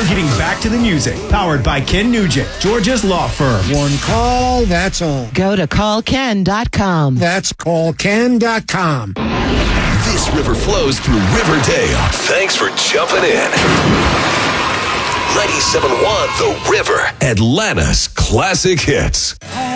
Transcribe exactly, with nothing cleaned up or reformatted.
We're getting back to the music. Powered by Ken Nugent, Georgia's law firm. One call, that's all. Go to call ken dot com. That's call ken dot com. This river flows through Riverdale. Thanks for jumping in. ninety-seven point one The River, Atlanta's classic hits.